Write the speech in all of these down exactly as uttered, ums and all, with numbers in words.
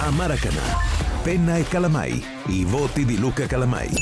a Maracanã. Penna e Calamai, i voti di Luca Calamai.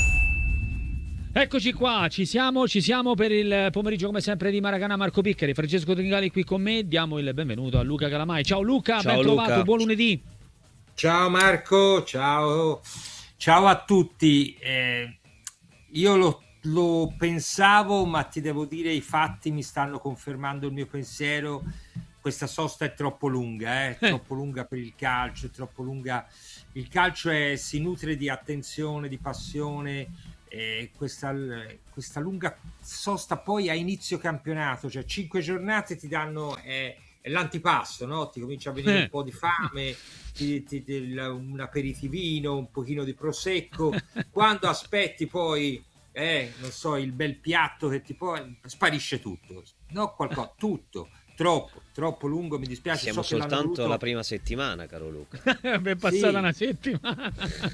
Eccoci qua, ci siamo, ci siamo per il pomeriggio come sempre di Maracanã. Marco Piccari, Francesco Tringali qui con me. Diamo il benvenuto a Luca Calamai. Ciao Luca, ciao ben trovato, Luca. Buon lunedì. Ciao Marco, ciao, ciao a tutti. Eh, io lo, lo pensavo, ma ti devo dire i fatti mi stanno confermando il mio pensiero. Questa sosta è troppo lunga, eh? È troppo lunga per il calcio, è troppo lunga. Il calcio è, si nutre di attenzione, di passione. Eh, questa, questa lunga sosta poi a inizio campionato, cioè cinque giornate ti danno eh, è l'antipasto, no? Ti comincia a venire un po' di fame, ti, ti, ti, un aperitivino, un pochino di prosecco. Quando aspetti poi eh, non so, il bel piatto che ti poi sparisce tutto, no? Qualcosa, tutto troppo, troppo lungo, mi dispiace. Siamo so soltanto voluto... la prima settimana, caro Luca. È passata sì. una settimana.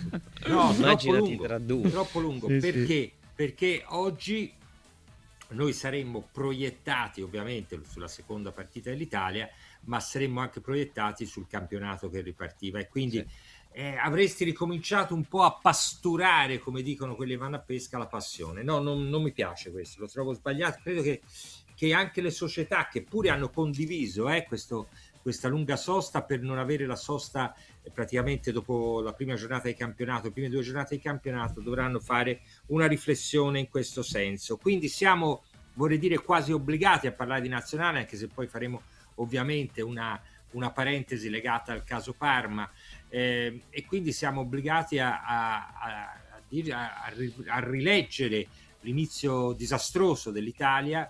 No, troppo lungo, tra due. troppo lungo. Sì, perché? Sì. Perché oggi noi saremmo proiettati ovviamente sulla seconda partita dell'Italia, ma saremmo anche proiettati sul campionato che ripartiva e quindi sì. eh, avresti ricominciato un po' a pasturare, come dicono quelli che vanno a pesca, la passione. No, non, non mi piace questo, lo trovo sbagliato. Credo che che anche le società che pure hanno condiviso eh, questo, questa lunga sosta per non avere la sosta eh, praticamente dopo la prima giornata di campionato, le prime due giornate di campionato, dovranno fare una riflessione in questo senso. Quindi siamo, vorrei dire, quasi obbligati a parlare di nazionale, anche se poi faremo ovviamente una, una parentesi legata al caso Parma eh, e quindi siamo obbligati a, a, a, a, dire, a, a rileggere l'inizio disastroso dell'Italia.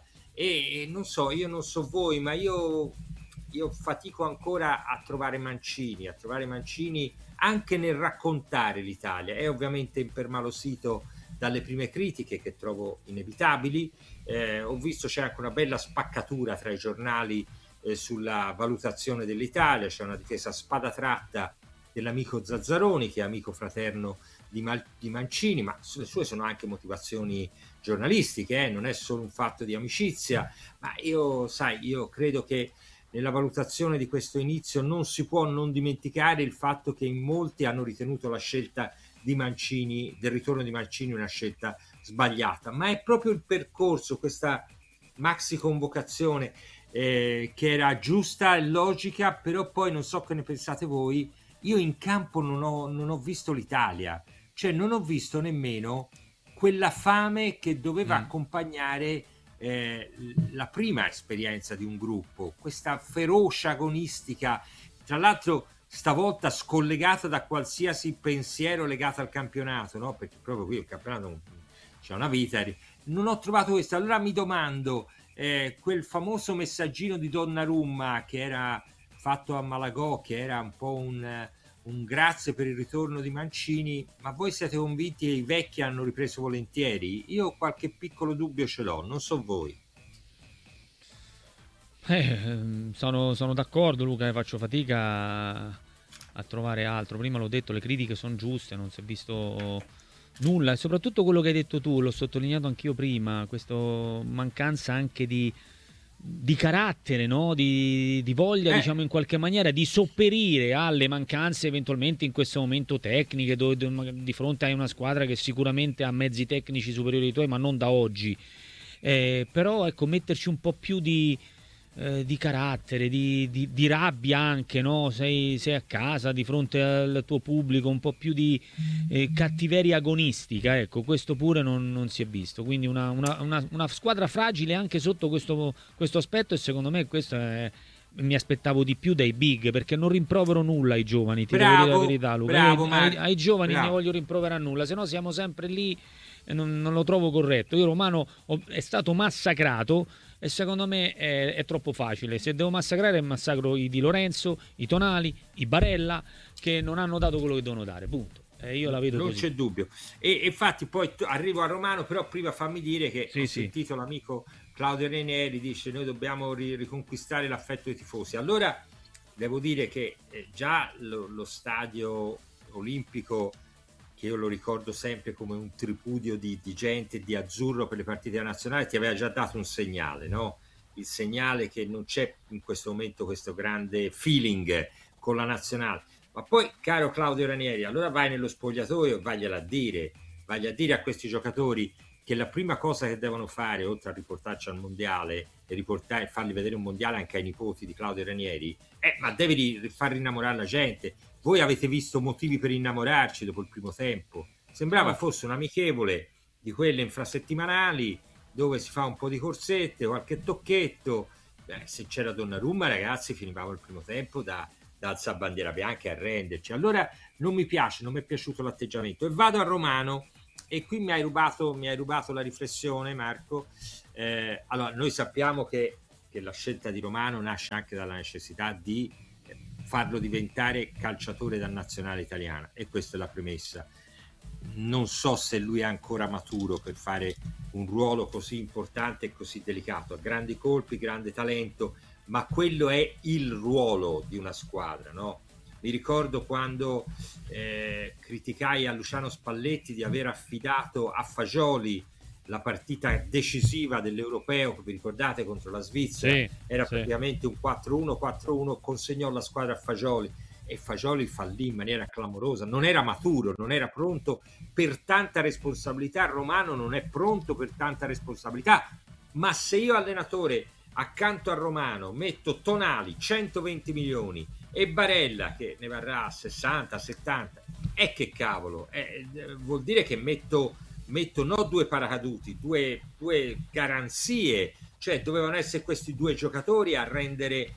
E non so, io non so voi, ma io, io fatico ancora a trovare Mancini, a trovare Mancini anche nel raccontare l'Italia. È ovviamente impermalosito dalle prime critiche che trovo inevitabili. Eh, ho visto c'è anche una bella spaccatura tra i giornali eh, sulla valutazione dell'Italia, c'è una difesa a spada tratta dell'amico Zazzaroni, che è amico fraterno di, Mal- di Mancini, ma le sue sono anche motivazioni giornalistiche, eh? Non è solo un fatto di amicizia, ma io, sai, io credo che nella valutazione di questo inizio non si può non dimenticare il fatto che in molti hanno ritenuto la scelta di Mancini, del ritorno di Mancini, una scelta sbagliata, ma è proprio il percorso, questa maxi convocazione eh, che era giusta e logica, però poi non so che ne pensate voi, io in campo non ho, non ho visto l'Italia, cioè non ho visto nemmeno quella fame che doveva mm. accompagnare eh, la prima esperienza di un gruppo, questa ferocia agonistica, tra l'altro stavolta scollegata da qualsiasi pensiero legato al campionato, no? Perché proprio qui il campionato c'è una vita. Non ho trovato questo. Allora mi domando, eh, quel famoso messaggino di Donnarumma che era fatto a Malagò, che era un po' un... un grazie per il ritorno di Mancini, ma voi siete convinti che i vecchi hanno ripreso volentieri? Io qualche piccolo dubbio ce l'ho, non so voi. Eh, sono, sono d'accordo Luca, faccio fatica a trovare altro. Prima l'ho detto, le critiche sono giuste, non si è visto nulla e soprattutto quello che hai detto tu, l'ho sottolineato anch'io prima, questa mancanza anche di di carattere, no? di, di voglia, eh. diciamo in qualche maniera, di sopperire alle mancanze eventualmente in questo momento tecniche, dove, dove di fronte hai una squadra che sicuramente ha mezzi tecnici superiori ai tuoi, ma non da oggi. Eh, però ecco, metterci un po' più di, eh, di carattere, di, di, di rabbia anche, no? Sei, sei a casa di fronte al tuo pubblico, un po' più di eh, cattiveria agonistica, ecco, questo pure non, non si è visto, quindi una, una, una, una squadra fragile anche sotto questo, questo aspetto, e secondo me questo è, mi aspettavo di più dai big, perché non rimprovero nulla ai giovani, ti bravo, devo dire la verità Luca, bravo, ai, ai, ai giovani bravo. ne voglio rimproverare nulla, se no siamo sempre lì e non, non lo trovo corretto. Io Romano ho, è stato massacrato e secondo me è, è troppo facile. Se devo massacrare, massacro i Di Lorenzo, i Tonali, i Barella, che non hanno dato quello che devono dare, punto. E io la vedo non così. C'è dubbio. E, e infatti poi arrivo a Romano, però prima fammi dire che sì, ho sì. sentito l'amico Claudio Ranieri dice noi dobbiamo ri- riconquistare l'affetto dei tifosi. Allora devo dire che eh, già lo, lo stadio olimpico, che io lo ricordo sempre come un tripudio di, di gente di azzurro per le partite nazionali, ti aveva già dato un segnale, no? Il segnale che non c'è in questo momento questo grande feeling con la nazionale. Ma poi, caro Claudio Ranieri, allora vai nello spogliatoio e vagliela a dire, vagli a dire a questi giocatori che la prima cosa che devono fare, oltre a riportarci al mondiale e riportare, fargli vedere un mondiale anche ai nipoti di Claudio Ranieri, eh, ma devi far rinnamorare la gente. Voi avete visto motivi per innamorarci dopo il primo tempo? Sembrava fosse un amichevole di quelle infrasettimanali dove si fa un po' di corsette, qualche tocchetto. Beh, se c'era Donnarumma, ragazzi, finivamo il primo tempo da, da alzare bandiera bianca e arrenderci. Allora non mi piace, non mi è piaciuto l'atteggiamento. E vado a Romano, e qui mi hai rubato, mi hai rubato la riflessione, Marco. Eh, allora, noi sappiamo che, che la scelta di Romano nasce anche dalla necessità di farlo diventare calciatore da nazionale italiana, e questa è la premessa. Non so se lui è ancora maturo per fare un ruolo così importante e così delicato. Ha grandi colpi, grande talento, ma quello è il ruolo di una squadra, no? Mi ricordo quando eh, criticai a Luciano Spalletti di aver affidato a Fagioli la partita decisiva dell'Europeo, che vi ricordate, contro la Svizzera, sì, era sì. praticamente un quattro uno quattro uno, consegnò la squadra a Fagioli, e Fagioli fallì in maniera clamorosa. Non era maturo, non era pronto per tanta responsabilità. Romano non è pronto per tanta responsabilità. Ma se io, allenatore, accanto a Romano metto Tonali centoventi milioni e Barella che ne varrà sessanta settanta, e eh, che cavolo, eh, vuol dire che metto metto no due paracaduti, due, due garanzie, cioè dovevano essere questi due giocatori a rendere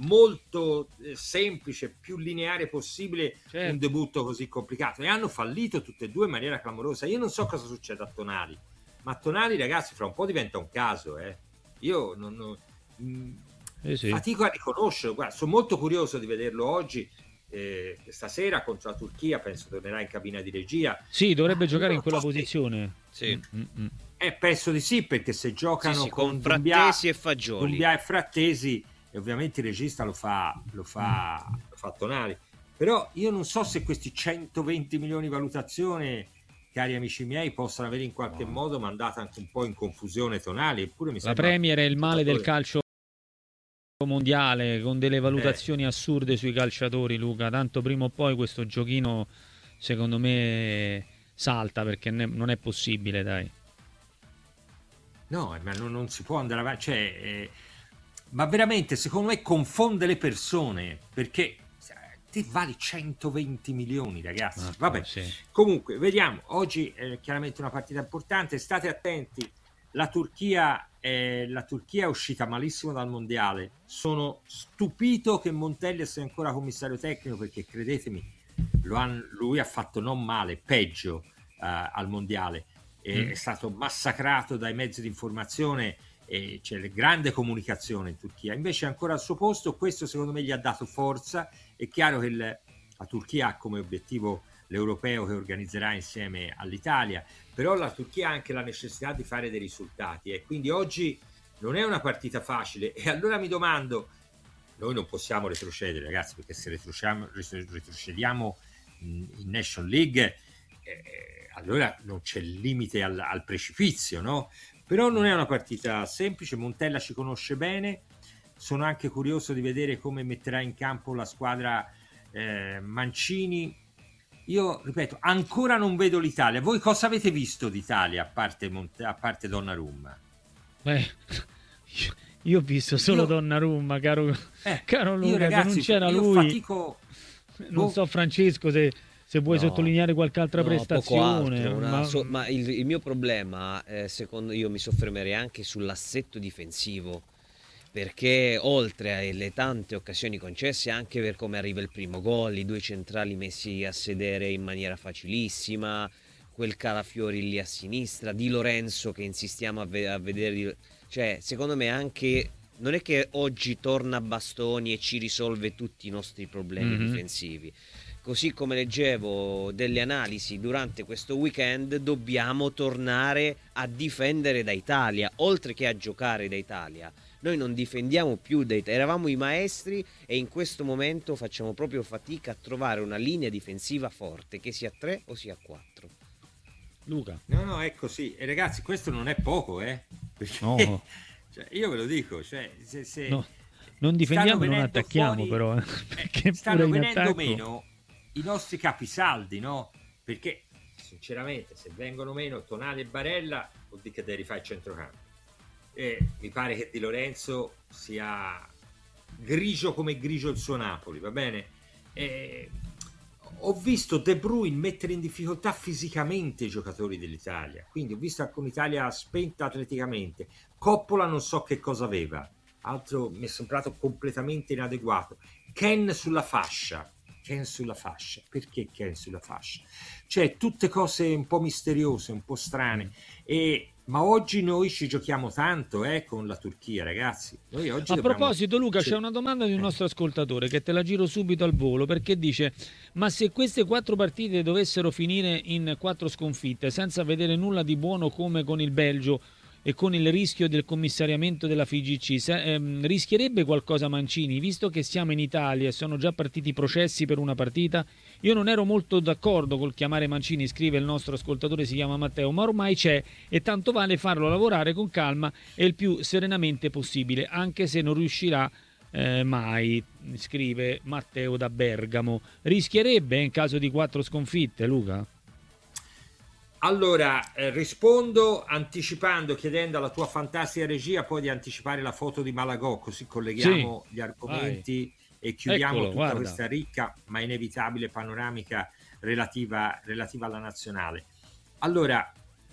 molto eh, semplice, più lineare possibile, certo, un debutto così complicato, e hanno fallito tutte e due in maniera clamorosa. Io non so cosa succede a Tonali, ma Tonali, ragazzi, fra un po' diventa un caso, eh. io non, non mh, eh sì. fatico a riconoscerlo. Guarda, sono molto curioso di vederlo oggi. Eh, stasera contro la Turchia penso tornerà in cabina di regia. Sì, dovrebbe ah, giocare in quella so posizione. Sì. Mm-hmm. Eh, penso di sì, perché se giocano sì, sì, con, con Dumbia, Frattesi e Fagioli, Dumbia e Frattesi, e ovviamente il regista lo fa, lo fa, mm. lo fa Tonali. Però io non so se questi centoventi milioni di valutazione, cari amici miei, possano avere in qualche oh. modo mandato anche un po' in confusione Tonali. Eppure mi la Premier è il male del calcio mondiale, con delle valutazioni eh. assurde sui calciatori, Luca. Tanto prima o poi questo giochino secondo me salta, perché ne, non è possibile, dai. No, ma non, non si può andare avanti, cioè, eh, ma veramente secondo me confonde le persone, perché te vali centoventi milioni, ragazzi. Ah, vabbè, sì. Comunque vediamo, oggi è chiaramente una partita importante, state attenti. La Turchia, eh, la Turchia è uscita malissimo dal mondiale. Sono stupito che Montella sia ancora commissario tecnico, perché credetemi, lo han, lui ha fatto non male, peggio uh, al mondiale. E, mm. È stato massacrato dai mezzi di informazione, e c'è grande comunicazione in Turchia. Invece è ancora al suo posto. Questo secondo me gli ha dato forza. È chiaro che il, la Turchia ha come obiettivo l'europeo che organizzerà insieme all'Italia, però la Turchia ha anche la necessità di fare dei risultati, e quindi oggi non è una partita facile. E allora mi domando, noi non possiamo retrocedere, ragazzi, perché se retrocediamo, retrocediamo in Nation League eh, allora non c'è limite al, al precipizio, no? Però non è una partita semplice. Montella ci conosce bene. Sono anche curioso di vedere come metterà in campo la squadra eh, Mancini. Io ripeto, ancora non vedo l'Italia. Voi cosa avete visto d'Italia a parte, Monte- a parte Donnarumma? Beh, io, io ho visto solo io, Donnarumma, caro, eh, caro Luca. Io, ragazzi, se non c'era io lui, fatico... non so, Francesco, se, se vuoi no, sottolineare qualche altra no, prestazione. Altro, una, ma so, ma il, il mio problema, eh, secondo io, mi soffermerei anche sull'assetto difensivo, perché oltre alle tante occasioni concesse, anche per come arriva il primo gol, i due centrali messi a sedere in maniera facilissima, quel Calafiori lì a sinistra, Di Lorenzo che insistiamo a, ve- a vedere, cioè secondo me anche non è che oggi torna Bastoni e ci risolve tutti i nostri problemi mm-hmm. difensivi. Così come leggevo delle analisi durante questo weekend, dobbiamo tornare a difendere da Italia, oltre che a giocare da Italia. Noi non difendiamo più da Italia, eravamo i maestri, e in questo momento facciamo proprio fatica a trovare una linea difensiva forte, che sia tre o sia quattro. Luca? No, no, è così. E ragazzi, questo non è poco, eh? Perché, no. Cioè, io ve lo dico, cioè, se, se no. Non difendiamo e non attacchiamo, fuori, però. Eh, perché stanno pure venendo attacco... meno i nostri capisaldi, no? Perché sinceramente se vengono meno Tonali e Barella vuol dire che devi rifare il centrocampo, e mi pare che Di Lorenzo sia grigio come grigio il suo Napoli, va bene? E ho visto De Bruyne mettere in difficoltà fisicamente i giocatori dell'Italia, quindi ho visto anche un'Italia spenta atleticamente. Coppola non so che cosa aveva, altro mi è sembrato completamente inadeguato. Ken sulla fascia, Ken sulla fascia, perché Ken sulla fascia? Cioè tutte cose un po' misteriose, un po' strane, e ma oggi noi ci giochiamo tanto eh, con la Turchia, ragazzi. Noi oggi A dobbiamo... proposito, Luca, c'è c'è una domanda di un nostro ascoltatore che te la giro subito al volo, perché dice: ma se queste quattro partite dovessero finire in quattro sconfitte senza vedere nulla di buono, come con il Belgio e con il rischio del commissariamento della F I G C, se, ehm, rischierebbe qualcosa Mancini, visto che siamo in Italia e sono già partiti i processi per una partita? Io non ero molto d'accordo col chiamare Mancini, scrive il nostro ascoltatore, si chiama Matteo, ma ormai c'è e tanto vale farlo lavorare con calma e il più serenamente possibile, anche se non riuscirà eh, mai, scrive Matteo da Bergamo. Rischierebbe in caso di quattro sconfitte, Luca? Allora, eh, rispondo anticipando, chiedendo alla tua fantastica regia poi di anticipare la foto di Malagò, così colleghiamo Sì, gli argomenti vai. e chiudiamo Eccolo, tutta guarda. questa ricca ma inevitabile panoramica relativa, relativa alla nazionale. Allora,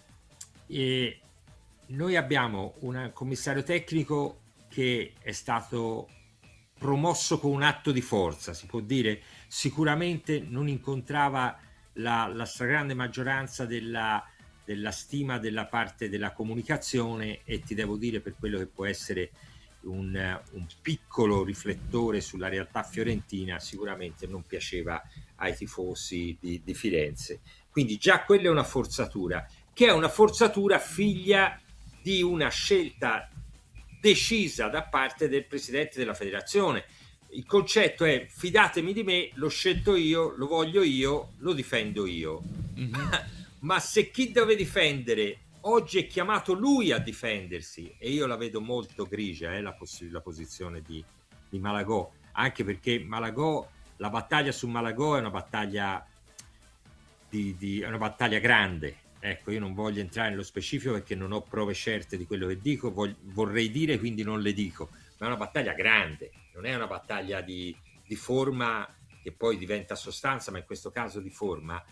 eh, noi abbiamo un commissario tecnico che è stato promosso con un atto di forza, si può dire. Sicuramente non incontrava la, la stragrande maggioranza della, della stima della parte della comunicazione, e ti devo dire, per quello che può essere un, un piccolo riflettore sulla realtà fiorentina, sicuramente non piaceva ai tifosi di, di Firenze. Quindi già quella è una forzatura, che è una forzatura figlia di una scelta decisa da parte del presidente della federazione. Il concetto è: fidatemi di me, l'ho scelto io, lo voglio io, lo difendo io. Mm-hmm. Ma se chi deve difendere oggi è chiamato lui a difendersi, e io la vedo molto grigia eh, la, poss- la posizione di, di Malagò, anche perché Malagò, la battaglia su Malagò è una battaglia di, di, è una battaglia grande. Ecco, io non voglio entrare nello specifico perché non ho prove certe di quello che dico, voglio, vorrei dire, quindi non le dico, ma è una battaglia grande, non è una battaglia di, di forma che poi diventa sostanza, ma in questo caso di forma.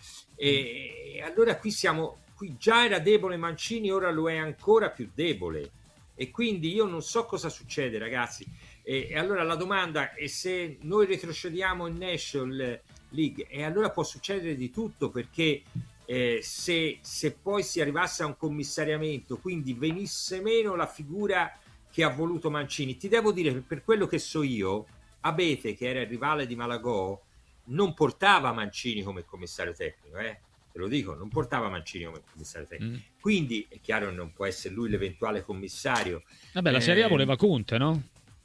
E, e allora qui siamo, qui già era debole Mancini, ora lo è ancora più debole, e quindi io non so cosa succede, ragazzi. E, e allora la domanda è: se noi retrocediamo in National League, e allora può succedere di tutto, perché Eh, se, se poi si arrivasse a un commissariamento, quindi venisse meno la figura che ha voluto Mancini. Ti devo dire che, per quello che so io, Abete, che era il rivale di Malagò, non portava Mancini come commissario tecnico, eh? Te lo dico, non portava Mancini come commissario tecnico. Mm. Quindi è chiaro che non può essere lui l'eventuale commissario. Vabbè, la Serie A eh, voleva Conte, no?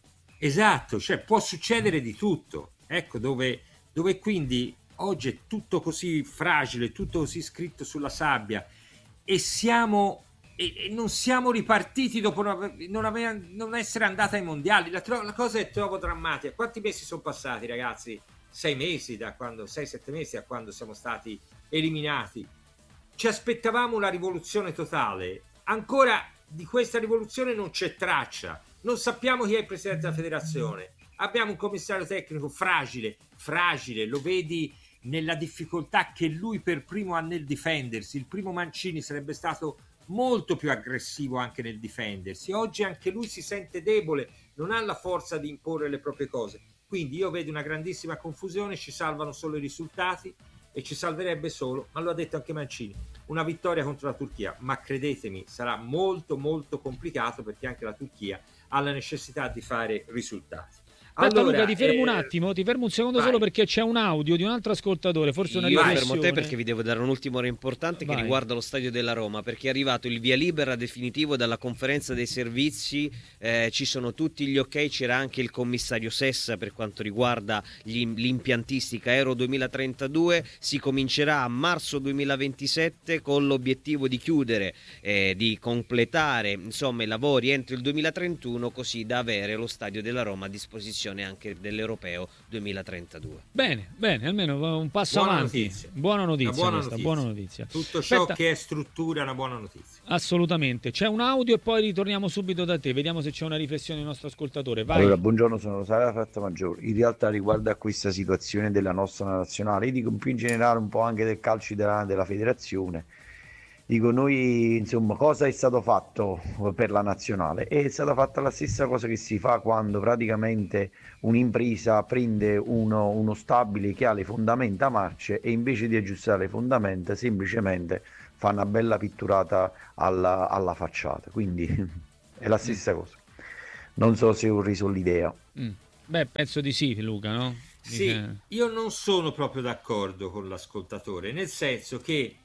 Esatto, cioè può succedere di tutto. Ecco, dove, dove quindi oggi è tutto così fragile, tutto così scritto sulla sabbia, e siamo e, e non siamo ripartiti dopo non, non, aveva, non essere andata ai mondiali. La, la cosa è troppo drammatica. Quanti mesi sono passati, ragazzi? Sei mesi da quando, sei, sette mesi da quando siamo stati eliminati. Ci aspettavamo una rivoluzione totale. Ancora di questa rivoluzione non c'è traccia. Non sappiamo chi è il presidente della federazione. Abbiamo un commissario tecnico fragile, fragile, lo vedi nella difficoltà che lui per primo ha nel difendersi. Il primo Mancini sarebbe stato molto più aggressivo anche nel difendersi. Oggi anche lui si sente debole, non ha la forza di imporre le proprie cose. Quindi io vedo una grandissima confusione, ci salvano solo i risultati, e ci salverebbe solo, ma lo ha detto anche Mancini, una vittoria contro la Turchia. Ma credetemi, sarà molto molto complicato, perché anche la Turchia ha la necessità di fare risultati. Aspetta, allora, Luca, ti fermo eh, un attimo, ti fermo un secondo vai. solo perché c'è un audio di un altro ascoltatore, forse una Io riflessione. fermo te perché vi devo dare un'ultima ora importante Vai. che riguarda lo stadio della Roma, perché è arrivato il via libera definitivo dalla conferenza dei servizi, eh, ci sono tutti gli ok, c'era anche il commissario Sessa per quanto riguarda gli, l'impiantistica Euro duemilatrentadue, si comincerà a marzo duemilaventisette con l'obiettivo di chiudere, eh, di completare insomma i lavori entro il duemilatrentuno, così da avere lo stadio della Roma a disposizione sessione anche dell'Europeo duemilatrentadue. Bene, bene, almeno un passo buona avanti. Notizia. Buona notizia, buona questa, notizia. buona notizia. Tutto ciò Aspetta. che è struttura è una buona notizia. Assolutamente. C'è un audio e poi ritorniamo subito da te. Vediamo se c'è una riflessione del nostro ascoltatore. Vai. Allora, buongiorno, sono Rosario da Frattamaggiore. In realtà riguardo a questa situazione della nostra nazionale, io dico più in generale un po' anche del calcio italiano, della federazione. Dico, noi insomma, cosa è stato fatto per la nazionale? È stata fatta la stessa cosa che si fa quando praticamente un'impresa prende uno, uno stabile che ha le fondamenta marce e invece di aggiustare le fondamenta semplicemente fa una bella pitturata alla, alla facciata. Quindi è la stessa cosa. Non so se ho reso l'idea. Mm. Beh, penso di sì, Luca, no? Sì, Dice... io non sono proprio d'accordo con l'ascoltatore, nel senso che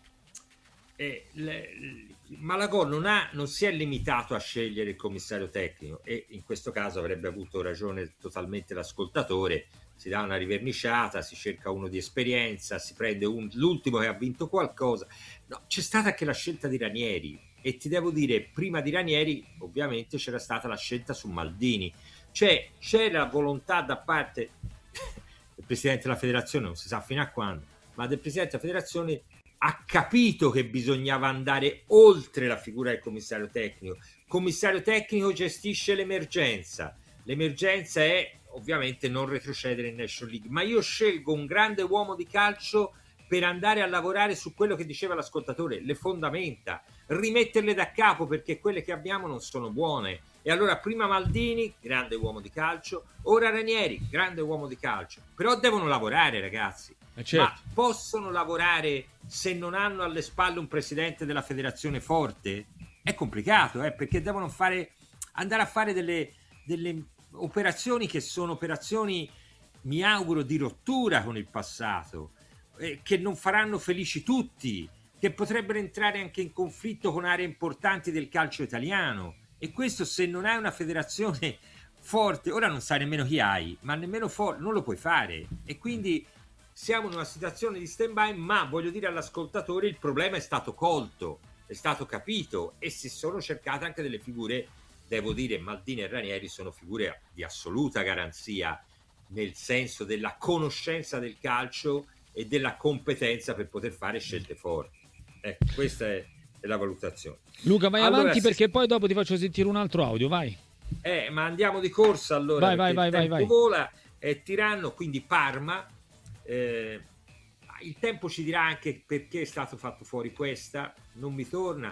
eh, le, Malagò non, ha, non si è limitato a scegliere il commissario tecnico, e in questo caso avrebbe avuto ragione totalmente l'ascoltatore. Si dà una riverniciata, si cerca uno di esperienza, si prende un, l'ultimo che ha vinto qualcosa. No, c'è stata anche la scelta di Ranieri, e ti devo dire, prima di Ranieri ovviamente c'era stata la scelta su Maldini, cioè c'era volontà da parte del presidente della federazione, non si sa fino a quando, ma del presidente della federazione, ha capito che bisognava andare oltre la figura del commissario tecnico. Il commissario tecnico gestisce l'emergenza, l'emergenza è ovviamente non retrocedere in National League, ma io scelgo un grande uomo di calcio per andare a lavorare su quello che diceva l'ascoltatore, le fondamenta, rimetterle da capo, perché quelle che abbiamo non sono buone. E allora prima Maldini, grande uomo di calcio, ora Ranieri, grande uomo di calcio, però devono lavorare, ragazzi. Eh certo. Ma possono lavorare se non hanno alle spalle un presidente della federazione forte? È complicato, eh, perché devono fare, andare a fare delle, delle operazioni che sono operazioni, mi auguro, di rottura con il passato, eh, che non faranno felici tutti, che potrebbero entrare anche in conflitto con aree importanti del calcio italiano. E questo, se non hai una federazione forte, ora non sai nemmeno chi hai, ma nemmeno forte, non lo puoi fare. E quindi siamo in una situazione di stand-by, ma voglio dire all'ascoltatore, il problema è stato colto, è stato capito, e si sono cercate anche delle figure. Devo dire, Maldini e Ranieri sono figure di assoluta garanzia, nel senso della conoscenza del calcio e della competenza per poter fare scelte forti. Ecco, questa è, è la valutazione. Luca, vai allora, avanti, se... perché poi dopo ti faccio sentire un altro audio, vai. Eh, ma andiamo di corsa allora, vai, vai, vai, il tempo vai, vai. vola, è tiranno, quindi Parma, eh, il tempo ci dirà anche perché è stato fatto fuori Questa, non mi torna.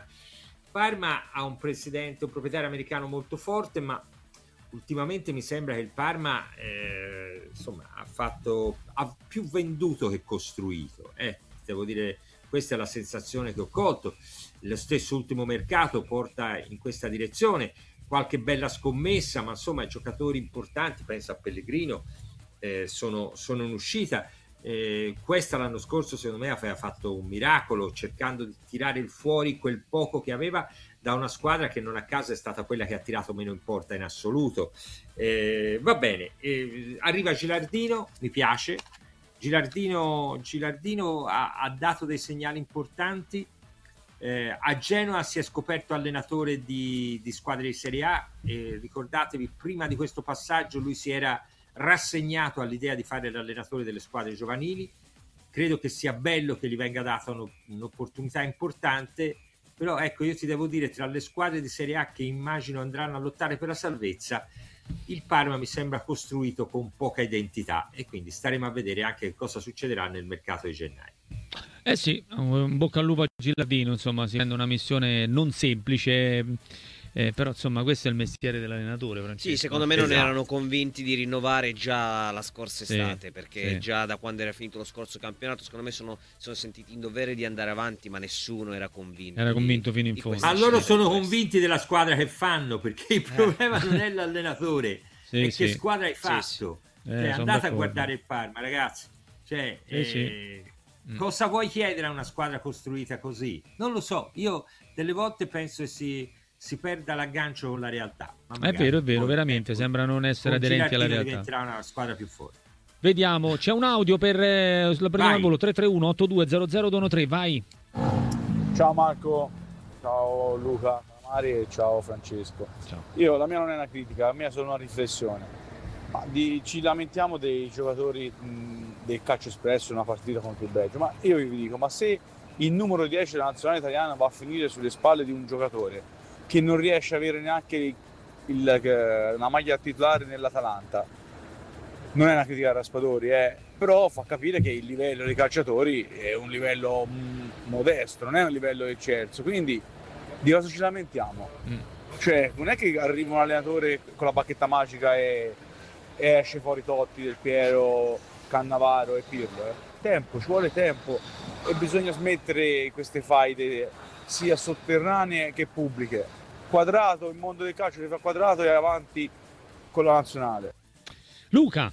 Parma ha un presidente, un proprietario americano molto forte, ma ultimamente mi sembra che il Parma eh, insomma ha fatto ha più venduto che costruito, eh, devo dire, questa è la sensazione che ho colto. Lo stesso ultimo mercato porta in questa direzione, qualche bella scommessa, ma insomma i giocatori importanti, penso a Pellegrino, eh, sono, sono in uscita. Eh, questa l'anno scorso secondo me aveva fatto un miracolo, cercando di tirare il fuori quel poco che aveva da una squadra che non a caso è stata quella che ha tirato meno in porta in assoluto. Eh, va bene, eh, arriva Gilardino, mi piace. Gilardino, Gilardino ha, ha dato dei segnali importanti. Eh, a Genoa si è scoperto allenatore di, di squadre di Serie A, e ricordatevi, prima di questo passaggio lui si era rassegnato all'idea di fare l'allenatore delle squadre giovanili. Credo che sia bello che gli venga data un, un'opportunità importante, però ecco, io ti devo dire, tra le squadre di Serie A che immagino andranno a lottare per la salvezza, il Parma mi sembra costruito con poca identità, e quindi staremo a vedere anche cosa succederà nel mercato di gennaio. Eh sì, un bocca al lupo a Gilardino, insomma, si rende una missione non semplice, eh, però insomma questo è il mestiere dell'allenatore, Francesco. Sì, secondo me non Esatto. erano convinti di rinnovare già la scorsa Sì, estate, perché sì. già da quando era finito lo scorso campionato secondo me sono, sono sentiti in dovere di andare avanti, ma nessuno era convinto. Era di- convinto fino in di fondo. questa Ma loro scelta di sono questo. convinti della squadra che fanno, perché il problema non è l'allenatore, Sì, è sì. che squadra hai Sì, fatto. sì. Eh, Cioè, sono andate a d'accordo. guardare il Parma, ragazzi. Cioè, Sì, sì. eh, Mm. cosa vuoi chiedere a una squadra costruita così? Non lo so, io delle volte penso che si, si perda l'aggancio con la realtà. Ma È magari vero, è vero, poi, veramente, ecco, sembra non essere con aderenti alla Gilardino realtà. diventerà una squadra più forte. Vediamo, c'è un audio per eh, la prendiamo Vai. al volo, tre tre uno otto due zero zero due uno tre, vai. Ciao Marco, ciao Luca, ciao Mari e ciao Francesco. Ciao. Io, la mia non è una critica, la mia è solo una riflessione. Ma di- ci lamentiamo dei giocatori mh, del calcio espresso in una partita contro il Belgio, ma io vi dico, ma se il numero dieci della nazionale italiana va a finire sulle spalle di un giocatore che non riesce a avere neanche il, il- eh, una maglia titolare nell'Atalanta, non è una critica a Raspadori, eh, però fa capire che il livello dei calciatori è un livello mh, modesto, non è un livello eccelso, quindi di cosa ci lamentiamo? Mm. Cioè, non è che arriva un allenatore con la bacchetta magica e, e esce fuori Totti, Del Piero, Cannavaro e Pirlo. Eh. Tempo, ci vuole tempo e bisogna smettere queste faide sia sotterranee che pubbliche. Quadrato, il mondo del calcio si fa quadrato e avanti con la nazionale. Luca.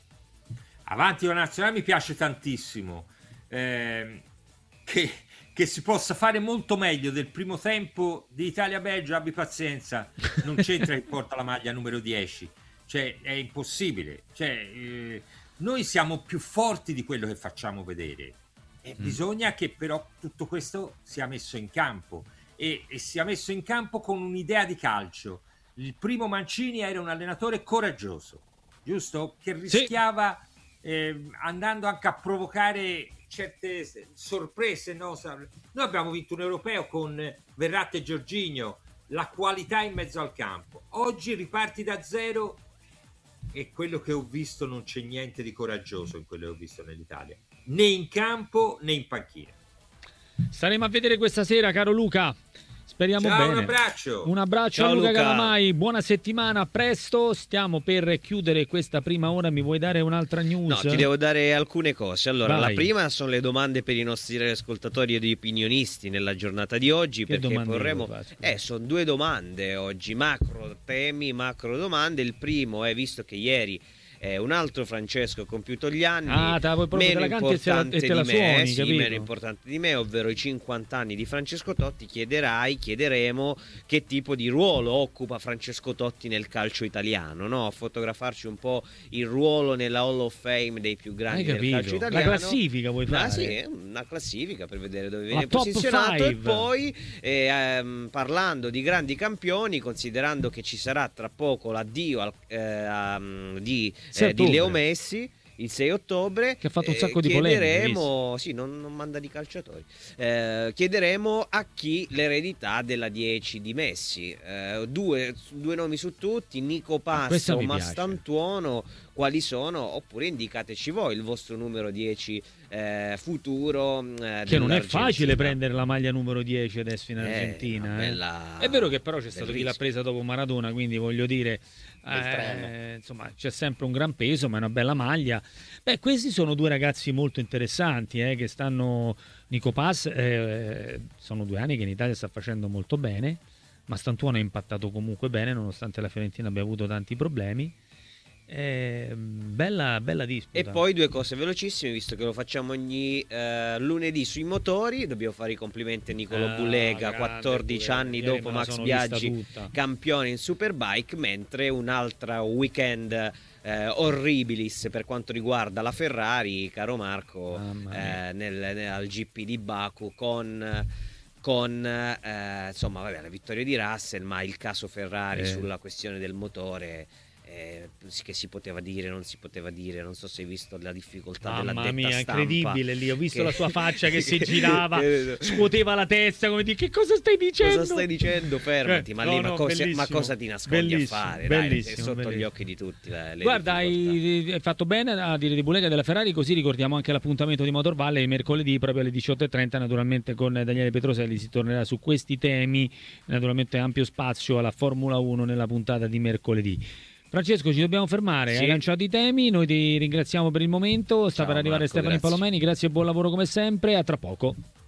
Avanti la nazionale mi piace tantissimo, eh, che, che si possa fare molto meglio del primo tempo di Italia-Belgio, abbi pazienza, non c'entra chi porta la maglia numero dieci, cioè è impossibile, cioè, eh, noi siamo più forti di quello che facciamo vedere e mm. bisogna che però tutto questo sia messo in campo e, e sia messo in campo con un'idea di calcio. Il primo Mancini era un allenatore coraggioso, giusto? Che rischiava... Sì. Eh, andando anche a provocare certe sorprese, no? Noi abbiamo vinto un europeo con Verratti e Jorginho, la qualità in mezzo al campo. Oggi riparti da zero e quello che ho visto non c'è niente di coraggioso in quello che ho visto nell'Italia, né in campo né in panchina. Staremo a vedere questa sera, caro Luca. Speriamo Ciao, bene. Un abbraccio. Un abbraccio Ciao, a Luca, Luca Calamai. Buona settimana, a presto. Stiamo per chiudere questa prima ora. Mi vuoi dare un'altra news? No, ti devo dare alcune cose. Allora, Vai. La prima sono le domande per i nostri ascoltatori ed opinionisti nella giornata di oggi. Che perché vorremmo. Fare, eh, sono due domande oggi, macro temi, macro domande. Il primo è, visto che ieri Eh, un altro Francesco ha compiuto gli anni, ah, meno importante e te la di me, suoni, sì, meno importante di me, ovvero i cinquanta anni di Francesco Totti. Chiederai, chiederemo che tipo di ruolo occupa Francesco Totti nel calcio italiano, no? A fotografarci un po' il ruolo nella Hall of Fame dei più grandi del calcio italiano. La classifica vuoi fare? Ah, sì, una classifica per vedere dove viene La top posizionato five. E poi eh, ehm, parlando di grandi campioni, considerando che ci sarà tra poco l'addio al, eh, um, di Eh, di Leo Messi il sei ottobre, che ha fatto un sacco eh, di chiederemo, polemiche, sì, non, non manda di calciatori, eh, chiederemo a chi l'eredità della dieci di Messi, eh, due, due nomi su tutti, Nico Passa o Mastantuono, quali sono, oppure indicateci voi il vostro numero dieci eh, futuro, eh, che non è facile prendere la maglia numero dieci adesso in Argentina, eh, eh. bella, è vero che però c'è stato chi rischio. l'ha presa dopo Maradona, quindi voglio dire eh, insomma c'è sempre un gran peso, ma è una bella maglia. Beh, questi sono due ragazzi molto interessanti, eh, che stanno. Nico Paz, eh, sono due anni che in Italia sta facendo molto bene, ma Stantuono è impattato comunque bene nonostante la Fiorentina abbia avuto tanti problemi. Eh, bella, bella disputa. E poi due cose velocissime, visto che lo facciamo ogni eh, lunedì sui motori, dobbiamo fare i complimenti a Nicolo ah, Bulega, quattordici Bulega. anni Ieri dopo me la Max sono Biaggi, vista tutta. campione in Superbike, mentre un'altra weekend eh, orribilis per quanto riguarda la Ferrari, caro Marco, eh, nel, nel, al G P di Baku con... con eh, insomma vabbè, la vittoria di Russell, ma il caso Ferrari eh. sulla questione del motore, eh, che si poteva dire, non si poteva dire, non so se hai visto la difficoltà Mamma della detta mia, stampa, incredibile lì, ho visto che... la sua faccia che si girava, scuoteva la testa come di che cosa stai dicendo? Cosa stai dicendo? Fermati, eh, ma no, lì no, ma, cosa, ma cosa ti nascondi a fare? Dai, è sotto bellissimo. Gli occhi di tutti. Le, le Guarda, hai, hai fatto bene a dire di Bulega della Ferrari, così ricordiamo anche l'appuntamento di Motor Valley mercoledì proprio alle diciotto e trenta, naturalmente con Daniele Petroselli si tornerà su questi temi, naturalmente ampio spazio alla Formula uno nella puntata di mercoledì. Francesco, ci dobbiamo fermare, sì. Hai lanciato i temi, noi ti ringraziamo per il momento, sta Ciao, per arrivare Marco, Stefano grazie. Palomeni, grazie e buon lavoro come sempre, a tra poco.